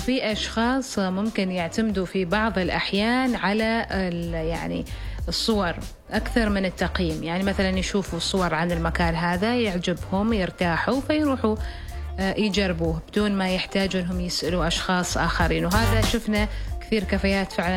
في أشخاص ممكن يعتمدوا في بعض الأحيان على يعني الصور أكثر من التقييم. يعني مثلا يشوفوا الصور عن المكان هذا يعجبهم يرتاحوا فيروحوا يجربوه بدون ما يحتاجوا أنهم يسألوا أشخاص آخرين. وهذا شفنا كثير كافيهات فعلا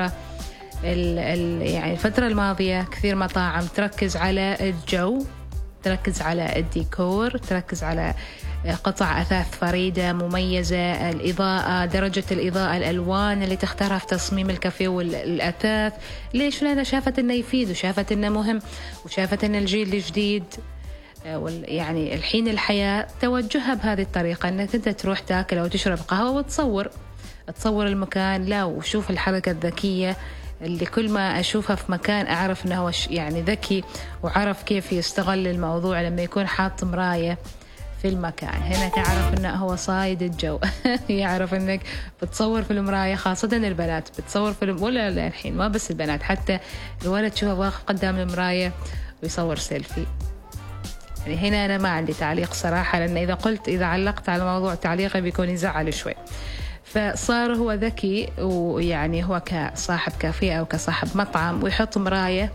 يعني الفترة الماضية كثير مطاعم تركز على الجو، تركز على الديكور، تركز على قطع أثاث فريدة مميزة، الإضاءة، درجة الإضاءة، الألوان اللي تختارها في تصميم الكافيه والأثاث. ليش؟ لأنها شافت إنه يفيد وشافت إنه مهم وشافت إن الجيل الجديد يعني الحين الحياة توجهها بهذه الطريقة، إنك أنت تروح تاكل أو تشرب قهوة وتصور المكان. لا، وشوف الحركة الذكية اللي كل ما أشوفها في مكان أعرف أنه هو يعني ذكي وعرف كيف يستغل الموضوع. لما يكون حاط مراية في المكان هنا تعرف أنه هو صايد الجو يعرف أنك بتصور في المراية، خاصة البنات بتصور في ولا الحين ما بس البنات، حتى الولد تشوفه واقف قدام المراية ويصور سيلفي. يعني هنا أنا ما عندي تعليق صراحة، لأن إذا علقت على موضوع تعليقي بيكون يزعل شوي. فصار هو ذكي، ويعني هو كصاحب كافيه أو كصاحب مطعم ويحط مراية،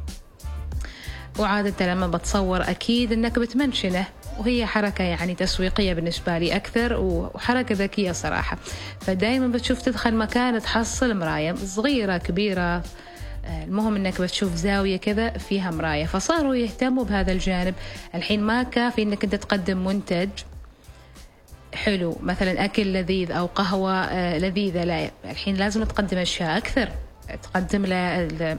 وعادة لما بتصور أكيد أنك بتمنشنه، وهي حركة يعني تسويقية بالنسبة لي أكثر وحركة ذكية صراحة. فدايما بتشوف تدخل مكان تحصل مراية صغيرة كبيرة، المهم أنك بتشوف زاوية كذا فيها مراية. فصاروا يهتموا بهذا الجانب. الحين ما كافي أنك أنت تقدم منتج حلو مثلا أكل لذيذ أو قهوة لذيذة، لا، الحين لازم تقدم أشياء أكثر، تقدم له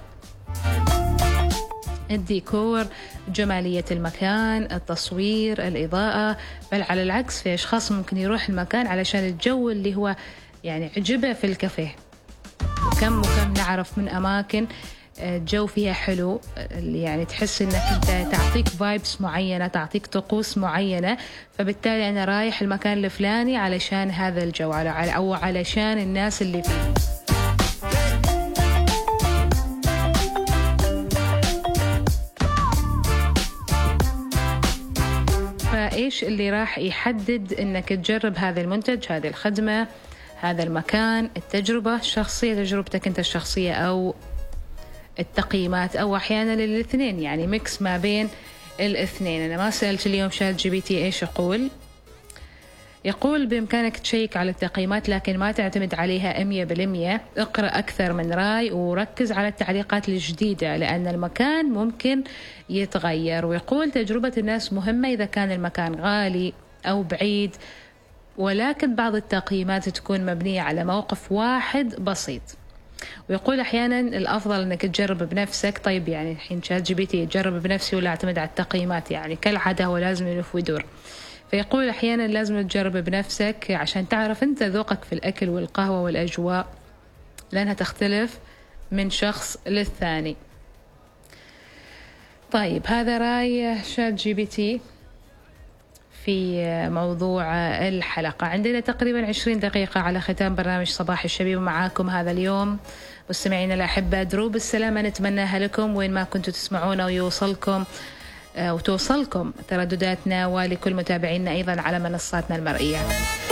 الديكور، جمالية المكان، التصوير، الإضاءة. بل على العكس في أشخاص ممكن يروح المكان علشان الجو اللي هو يعني عجبه في الكافيه. وكم نعرف من أماكن الجو فيها حلو، يعني تحس انك انت تعطيك فايبس معينة، تعطيك طقوس معينة، فبالتالي انا رايح المكان الفلاني علشان هذا الجو او علشان الناس اللي فيه. فايش اللي راح يحدد انك تجرب هذا المنتج، هذه الخدمة، هذا المكان؟ التجربة الشخصية، تجربتك انت الشخصية، او التقييمات، أو أحيانا الاثنين، يعني ميكس ما بين الاثنين. أنا ما سألت اليوم شات جي بي تي إيش يقول بإمكانك تشيك على التقييمات لكن ما تعتمد عليها 100%. اقرأ أكثر من رأي وركز على التعليقات الجديدة لأن المكان ممكن يتغير. ويقول تجربة الناس مهمة إذا كان المكان غالي أو بعيد، ولكن بعض التقييمات تكون مبنية على موقف واحد بسيط. ويقول أحيانا الأفضل أنك تجرب بنفسك. طيب يعني الحين شات جي بي تي تجرب بنفسي ولا أعتمد على التقييمات؟ يعني كالعادة هو لازم يلف ويدور. فيقول أحيانا لازم تجرب بنفسك عشان تعرف أنت ذوقك في الأكل والقهوة والأجواء، لأنها تختلف من شخص للثاني. طيب هذا رأي شات جي بي تي في موضوع الحلقة. عندنا تقريبا 20 دقيقة على ختام برنامج صباح الشبيب معاكم هذا اليوم. مستمعينا الأحبة، دروب السلامة نتمناها لكم وين ما كنتوا تسمعونا، ويوصلكم وتوصلكم تردداتنا، ولكل متابعينا أيضا على منصاتنا المرئية.